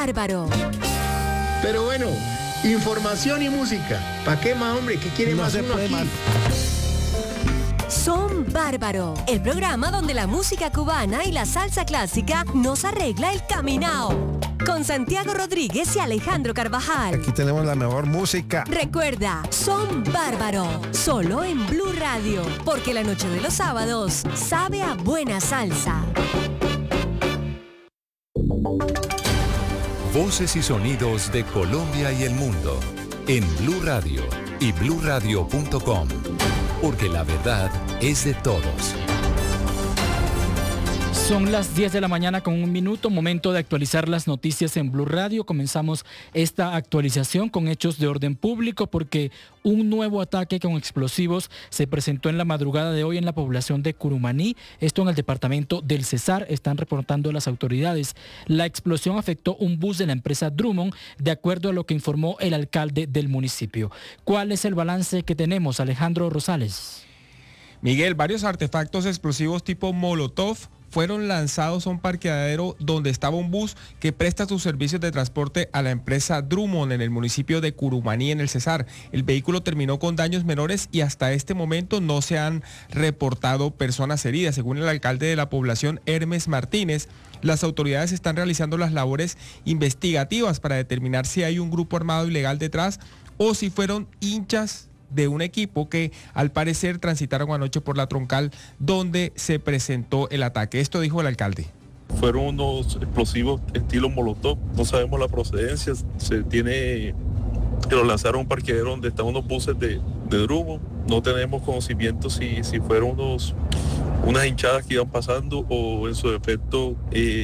bárbaro. Pero bueno, información y música. ¿Para qué más, hombre? ¿Qué quiere más uno aquí? Son Bárbaro, el programa donde la música cubana y la salsa clásica nos arregla el caminao. Con Santiago Rodríguez y Alejandro Carvajal. Aquí tenemos la mejor música. Recuerda, Son Bárbaro, solo en Blue Radio, porque la noche de los sábados sabe a buena salsa. Voces y sonidos de Colombia y el mundo en Blue Radio y bluradio.com, porque la verdad es de todos. Son las 10 de la mañana con 1 minuto, momento de actualizar las noticias en Blue Radio. Comenzamos esta actualización con hechos de orden público porque un nuevo ataque con explosivos se presentó en la madrugada de hoy en la población de Curumaní, esto en el departamento del Cesar, están reportando las autoridades. La explosión afectó un bus de la empresa Drummond, de acuerdo a lo que informó el alcalde del municipio. ¿Cuál es el balance que tenemos, Alejandro Rosales? Miguel, varios artefactos explosivos tipo Molotov fueron lanzados a un parqueadero donde estaba un bus que presta sus servicios de transporte a la empresa Drummond en el municipio de Curumaní, en el Cesar. El vehículo terminó con daños menores y hasta este momento no se han reportado personas heridas. Según el alcalde de la población, Hermes Martínez, las autoridades están realizando las labores investigativas para determinar si hay un grupo armado ilegal detrás o si fueron hinchas de un equipo que al parecer transitaron anoche por la troncal donde se presentó el ataque. Esto dijo el alcalde. Fueron unos explosivos estilo Molotov, no sabemos la procedencia, se tiene que lo lanzaron a un parqueadero donde están unos buses de Drummond, no tenemos conocimiento si fueron unas hinchadas que iban pasando o en su defecto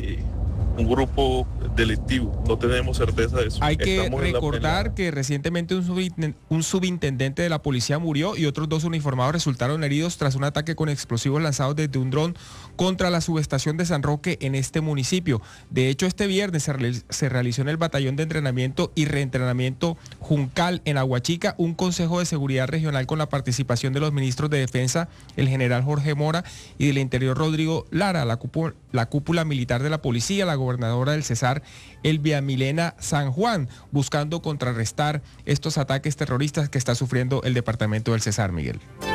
un grupo delictivo, no tenemos certeza de eso. Hay que recordar que recientemente un subintendente de la policía murió y otros 2 uniformados resultaron heridos tras un ataque con explosivos lanzados desde un dron contra la subestación de San Roque en este municipio. De hecho, este viernes se realizó en el Batallón de Entrenamiento y Reentrenamiento Juncal en Aguachica un consejo de seguridad regional con la participación de los ministros de Defensa, el general Jorge Mora, y del Interior Rodrigo Lara, la cúpula militar de la policía, la gobernadora del Cesar, Elvia Milena San Juan, buscando contrarrestar estos ataques terroristas que está sufriendo el departamento del Cesar, Miguel.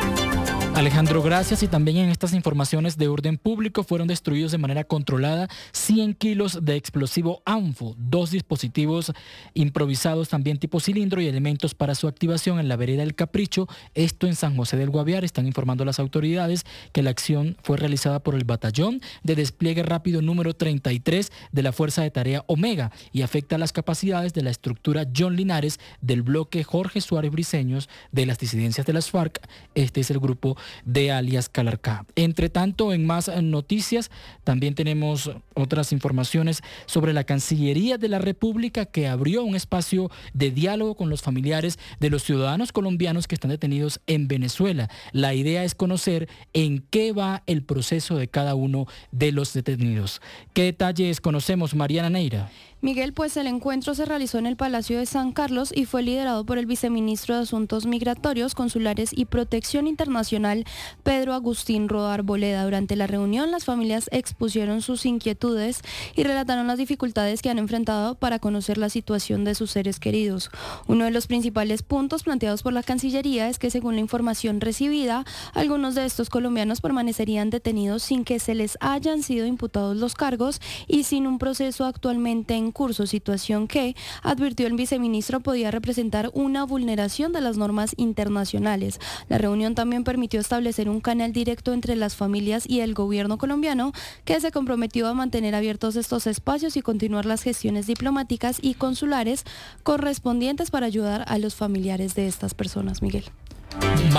Alejandro, gracias. Y también en estas informaciones de orden público fueron destruidos de manera controlada 100 kilos de explosivo ANFO, 2 dispositivos improvisados también tipo cilindro y elementos para su activación en la vereda El Capricho, esto en San José del Guaviare. Están informando las autoridades que la acción fue realizada por el Batallón de Despliegue Rápido número 33 de la Fuerza de Tarea Omega y afecta las capacidades de la estructura John Linares del bloque Jorge Suárez Briceños de las disidencias de las FARC. Este es el grupo de alias Calarcá. Entre tanto, en más noticias, también tenemos otras informaciones sobre la Cancillería de la República que abrió un espacio de diálogo con los familiares de los ciudadanos colombianos que están detenidos en Venezuela. La idea es conocer en qué va el proceso de cada uno de los detenidos. ¿Qué detalles conocemos, Mariana Neira? Miguel, pues el encuentro se realizó en el Palacio de San Carlos y fue liderado por el viceministro de Asuntos Migratorios, Consulares y Protección Internacional, Pedro Agustín Roa Arboleda. Durante la reunión, las familias expusieron sus inquietudes y relataron las dificultades que han enfrentado para conocer la situación de sus seres queridos. Uno de los principales puntos planteados por la Cancillería es que, según la información recibida, algunos de estos colombianos permanecerían detenidos sin que se les hayan sido imputados los cargos y sin un proceso actualmente en curso, situación que, advirtió el viceministro, podía representar una vulneración de las normas internacionales. La reunión también permitió establecer un canal directo entre las familias y el gobierno colombiano, que se comprometió a mantener abiertos estos espacios y continuar las gestiones diplomáticas y consulares correspondientes para ayudar a los familiares de estas personas, Miguel.